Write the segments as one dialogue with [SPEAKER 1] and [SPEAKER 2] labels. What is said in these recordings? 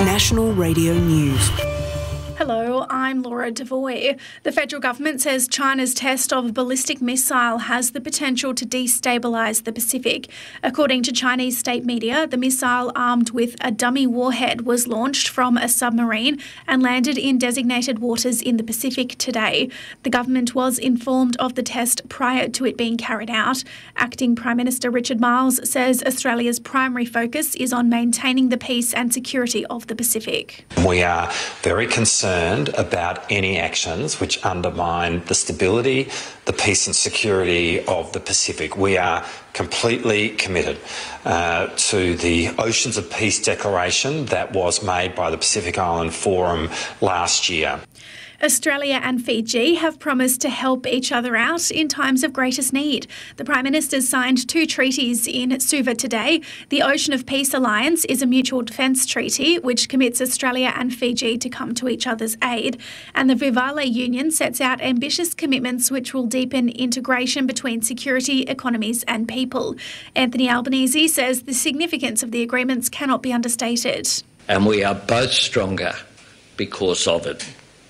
[SPEAKER 1] National Radio News.
[SPEAKER 2] Hello, I'm Laura Devoy. The federal government says China's test of a ballistic missile has the potential to destabilise the Pacific. According to Chinese state media, the missile armed with a dummy warhead was launched from a submarine and landed in designated waters in the Pacific today. The government was informed of the test prior to it being carried out. Acting Prime Minister Richard Marles says Australia's primary focus is on maintaining the peace and security of the Pacific.
[SPEAKER 3] We are very concerned about any actions which undermine the stability, the peace and security of the Pacific. We are completely committed to the Oceans of Peace Declaration that was made by the Pacific Island Forum last year.
[SPEAKER 2] Australia and Fiji have promised to help each other out in times of greatest need. The Prime Ministers signed 2 treaties in Suva today. The Ocean of Peace Alliance is a mutual defence treaty which commits Australia and Fiji to come to each other's aid. And the Vivale Union sets out ambitious commitments which will deepen integration between security, economies and people. Anthony Albanese says the significance of the agreements cannot be understated.
[SPEAKER 4] And we are both stronger because of it.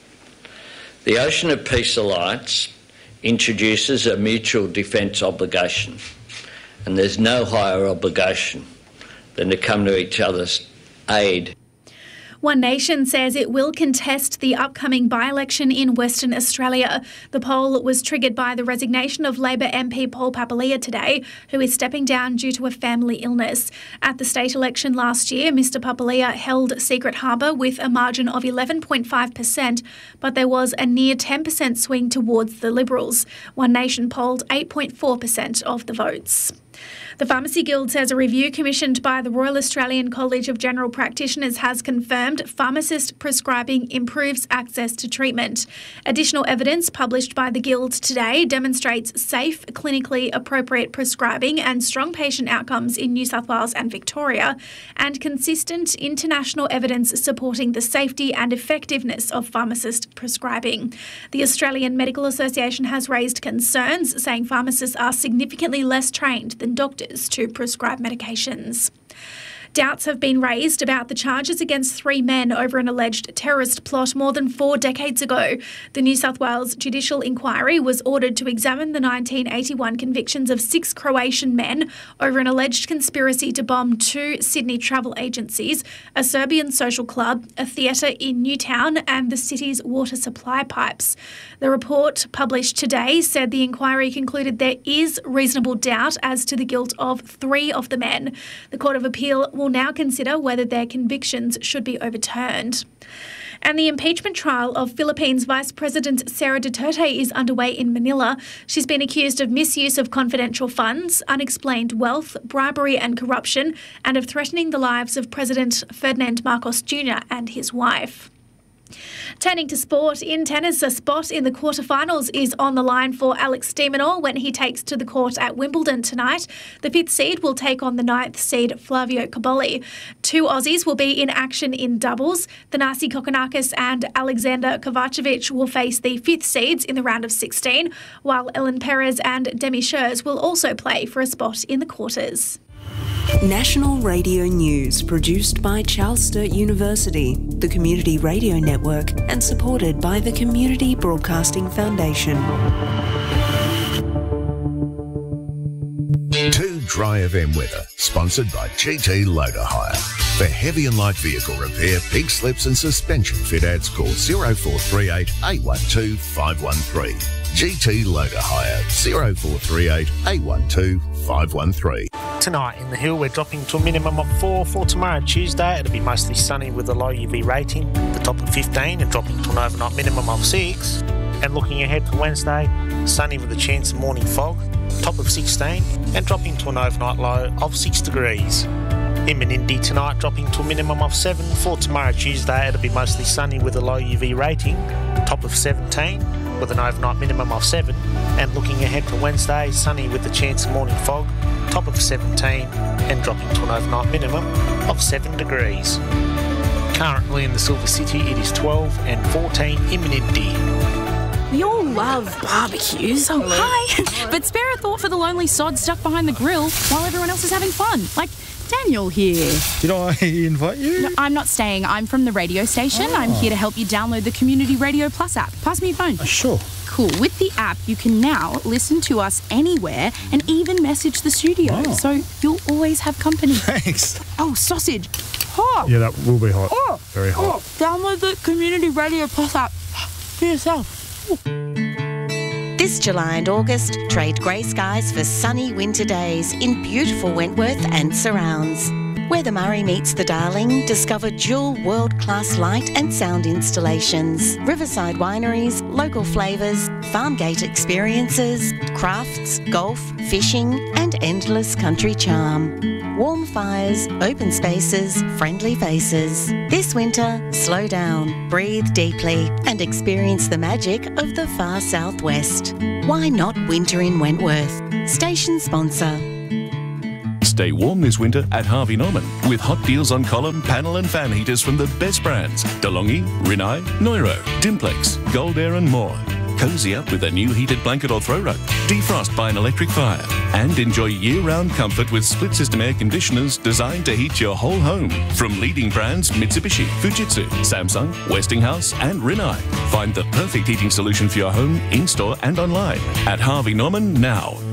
[SPEAKER 4] The Ocean of Peace Alliance introduces a mutual defence obligation, and there's no higher obligation than to come to each other's aid.
[SPEAKER 2] One Nation says it will contest the upcoming by-election in Western Australia. The poll was triggered by the resignation of Labor MP Paul Papalia today, who is stepping down due to a family illness. At the state election last year, Mr Papalia held Secret Harbour with a margin of 11.5%, but there was a near 10% swing towards the Liberals. One Nation polled 8.4% of the votes. The Pharmacy Guild says a review commissioned by the Royal Australian College of General Practitioners has confirmed pharmacist prescribing improves access to treatment. Additional evidence published by the Guild today demonstrates safe, clinically appropriate prescribing and strong patient outcomes in New South Wales and Victoria, and consistent international evidence supporting the safety and effectiveness of pharmacist prescribing. The Australian Medical Association has raised concerns, saying pharmacists are significantly less trained than doctors to prescribe medications. Doubts have been raised about the charges against 3 men over an alleged terrorist plot more than 4 decades ago. The New South Wales Judicial Inquiry was ordered to examine the 1981 convictions of 6 Croatian men over an alleged conspiracy to bomb 2 Sydney travel agencies, a Serbian social club, a theatre in Newtown and the city's water supply pipes. The report published today said the inquiry concluded there is reasonable doubt as to the guilt of 3 of the men. The Court of Appeal will now consider whether their convictions should be overturned. And the impeachment trial of Philippines Vice President Sara Duterte is underway in Manila. She's been accused of misuse of confidential funds, unexplained wealth, bribery and corruption, and of threatening the lives of President Ferdinand Marcos Jr. and his wife. Turning to sport, in tennis, a spot in the quarterfinals is on the line for Alex de Minaur when he takes to the court at Wimbledon tonight. The 5th seed will take on the 9th seed Flavio Cobolli. 2 Aussies will be in action in doubles. Thanasi Kokkinakis and Alexander Kovacevic will face the 5th seeds in the round of 16, while Ellen Perez and Demi Scherz will also play for a spot in the quarters.
[SPEAKER 1] National Radio News, produced by Charles Sturt University, the Community Radio Network, and supported by the Community Broadcasting Foundation.
[SPEAKER 5] 2 Dry FM weather, sponsored by GT Loader Hire. For heavy and light vehicle repair, pig slips and suspension fit outs, call 0438 812 513. GT Loader Hire, 0438 812 513.
[SPEAKER 6] Tonight in the Hill, we're dropping to a minimum of 4 for tomorrow, Tuesday. It'll be mostly sunny with a low UV rating, the top of 15 and dropping to an overnight minimum of 6. And looking ahead to Wednesday, sunny with a chance of morning fog, top of 16 and dropping to an overnight low of 6 degrees. In Menindee tonight, dropping to a minimum of 7. For tomorrow, Tuesday, it'll be mostly sunny with a low UV rating, top of 17 with an overnight minimum of 7. And looking ahead to Wednesday, sunny with a chance of morning fog, top of 17 and dropping to an overnight minimum of 7 degrees. Currently in the Silver City, it is 12 and 14 in Menindee.
[SPEAKER 7] We all love barbecues. Oh, hi. But spare a thought for the lonely sod stuck behind the grill while everyone else is having fun. Like, Daniel here.
[SPEAKER 8] Did I invite you?
[SPEAKER 7] No, I'm not staying. I'm from the radio station.
[SPEAKER 8] Oh.
[SPEAKER 7] I'm here to help you download the Community Radio Plus app. Pass me your phone.
[SPEAKER 8] Sure.
[SPEAKER 7] Cool. With the app, you can now listen to us anywhere and even message the studio.
[SPEAKER 8] Oh.
[SPEAKER 7] So you'll always have company.
[SPEAKER 8] Thanks.
[SPEAKER 7] Oh, sausage. Hot.
[SPEAKER 8] Yeah, that will be hot.
[SPEAKER 7] Oh.
[SPEAKER 8] Very hot.
[SPEAKER 7] Oh. Download the Community Radio Plus app for yourself.
[SPEAKER 9] This July and August, trade grey skies for sunny winter days in beautiful Wentworth and surrounds. Where the Murray meets the Darling, discover dual world-class light and sound installations, riverside wineries, local flavours, farm gate experiences, crafts, golf, fishing and endless country charm. Warm fires, open spaces, friendly faces. This winter, slow down, breathe deeply and experience the magic of the far southwest. Why not winter in Wentworth? Station sponsor.
[SPEAKER 10] Stay warm this winter at Harvey Norman with hot deals on column, panel and fan heaters from the best brands. DeLonghi, Rinnai, Neuro, Dimplex, Gold Air and more. Cozy up with a new heated blanket or throw rug. Defrost by an electric fire. And enjoy year-round comfort with split-system air conditioners designed to heat your whole home. From leading brands Mitsubishi, Fujitsu, Samsung, Westinghouse and Rinnai. Find the perfect heating solution for your home in-store and online at Harvey Norman now.